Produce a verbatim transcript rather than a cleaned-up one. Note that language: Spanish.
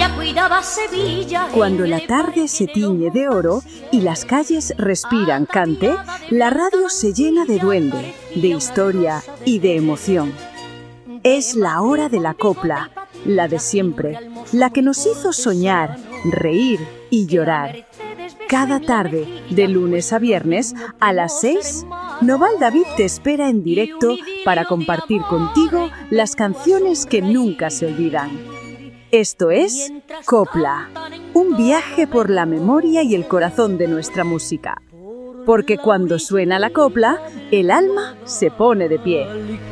María cuidaba Sevilla. Cuando la tarde se tiñe de oro y las calles respiran cante, la radio se llena de duende, de historia y de emoción. Es la hora de la copla, la de siempre, la que nos hizo soñar, reír y llorar. Cada tarde, de lunes a viernes, a las seis, Noval David te espera en directo para compartir contigo las canciones que nunca se olvidan. Esto es Copla, un viaje por la memoria y el corazón de nuestra música. Porque cuando suena la copla, el alma se pone de pie.